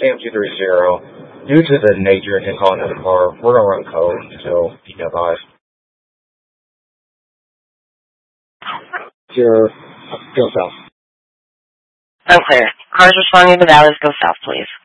Sam230. Due to the nature and calling of the car, we're going to run code until you get advised. Go south. Unclear. Cars responding to valleys, go south, please.